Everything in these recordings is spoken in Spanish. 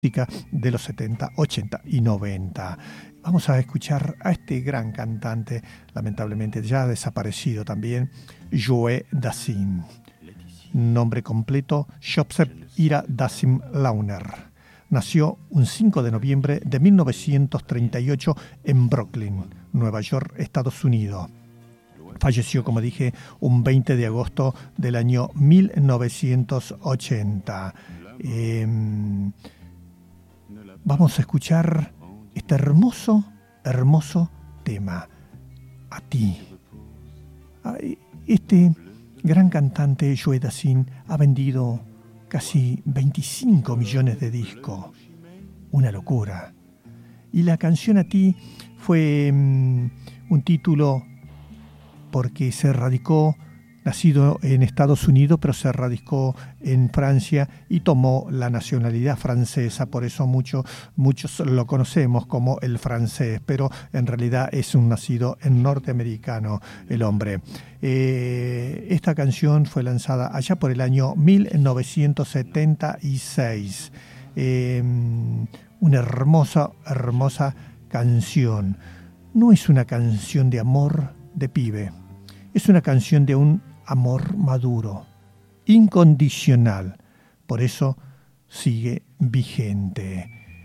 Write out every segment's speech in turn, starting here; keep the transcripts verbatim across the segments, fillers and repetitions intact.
de los setenta, ochenta y noventa. Vamos a escuchar a este gran cantante, lamentablemente ya desaparecido también, Joe Dassin. Nombre completo, Joseph Ira Dassin Launer. Nació un cinco de noviembre de mil novecientos treinta y ocho en Brooklyn, Nueva York, Estados Unidos. Falleció, como dije, un veinte de agosto del año mil novecientos ochenta. Eh, Vamos a escuchar este hermoso, hermoso tema, A ti. Este gran cantante, Joe Dassin, ha vendido casi veinticinco millones de discos. Una locura. Y la canción A ti fue um, un título porque se radicó, nacido en Estados Unidos, pero se radicó en Francia y tomó la nacionalidad francesa. Por eso mucho, muchos lo conocemos como el francés, pero en realidad es un nacido en norteamericano el hombre. Eh, esta canción fue lanzada allá por el año mil novecientos setenta y seis. Eh, una hermosa, hermosa canción. No es una canción de amor de pibe. Es una canción de un amor maduro, incondicional. Por eso sigue vigente.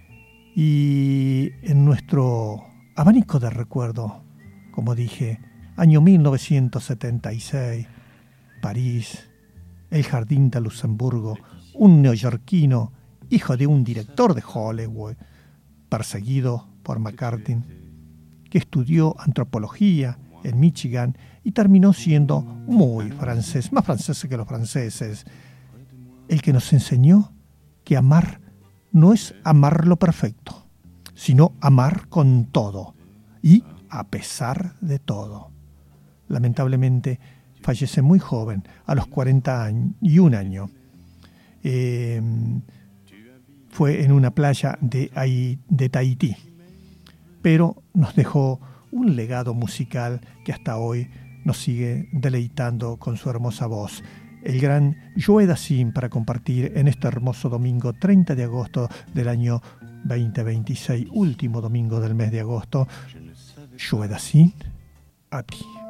Y en nuestro abanico de recuerdo, como dije, año mil novecientos setenta y seis, París, el Jardín de Luxemburgo, un neoyorquino, hijo de un director de Hollywood, perseguido por McCarthy, que estudió antropología en Michigan y terminó siendo muy francés, más francés que los franceses. El que nos enseñó que amar no es amar lo perfecto, sino amar con todo y a pesar de todo. Lamentablemente fallece muy joven, a los cuarenta y un años. Eh, fue en una playa de, de Tahití, pero nos dejó un legado musical que hasta hoy nos sigue deleitando con su hermosa voz. El gran Joe Dassin, para compartir en este hermoso domingo treinta de agosto del año veinte veintiséis, último domingo del mes de agosto. Joe Dassin, A ti.